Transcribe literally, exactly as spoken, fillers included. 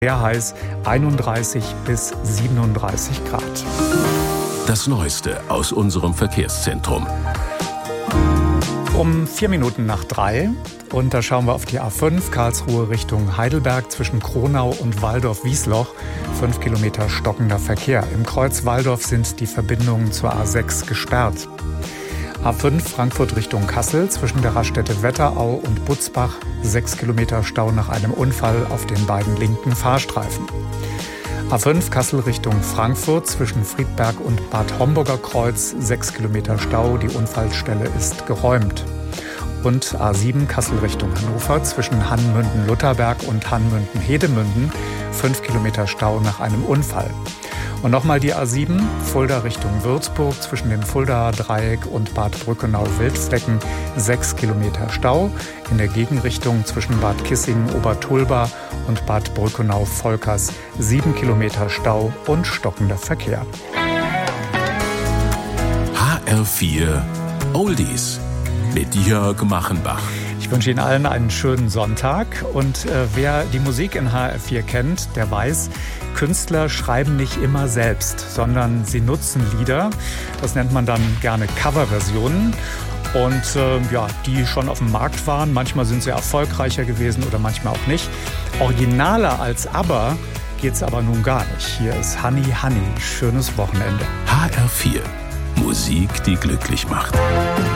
Sehr heiß, einunddreißig bis siebenunddreißig Grad. Das Neueste aus unserem Verkehrszentrum. Um vier Minuten nach drei. Und da schauen wir auf die A fünf, Karlsruhe Richtung Heidelberg zwischen Kronau und Walldorf-Wiesloch. Fünf Kilometer stockender Verkehr. Im Kreuz Walldorf sind die Verbindungen zur A sechs gesperrt. A fünf Frankfurt Richtung Kassel zwischen der Raststätte Wetterau und Butzbach. Sechs Kilometer Stau nach einem Unfall auf den beiden linken Fahrstreifen. A fünf Kassel Richtung Frankfurt zwischen Friedberg und Bad Homburger Kreuz. Sechs Kilometer Stau, die Unfallstelle ist geräumt. Und A sieben Kassel Richtung Hannover zwischen Hannmünden-Lutherberg und Hannmünden-Hedemünden. Fünf Kilometer Stau nach einem Unfall. Und nochmal die A sieben, Fulda Richtung Würzburg zwischen dem Fuldaer Dreieck und Bad Brückenau-Wildflecken. Sechs Kilometer Stau. In der Gegenrichtung zwischen Bad Kissingen-Obertulba und Bad Brückenau-Volkers. Sieben Kilometer Stau und stockender Verkehr. H R vier Oldies mit Jörg Machenbach. Ich wünsche Ihnen allen einen schönen Sonntag. Und äh, wer die Musik in H R vier kennt, der weiß, Künstler schreiben nicht immer selbst, sondern sie nutzen Lieder. Das nennt man dann gerne Coverversionen. Und äh, ja, die schon auf dem Markt waren. Manchmal sind sie erfolgreicher gewesen oder manchmal auch nicht. Originaler als ABBA geht's aber nun gar nicht. Hier ist Honey Honey. Schönes Wochenende. H R vier. Musik, die glücklich macht.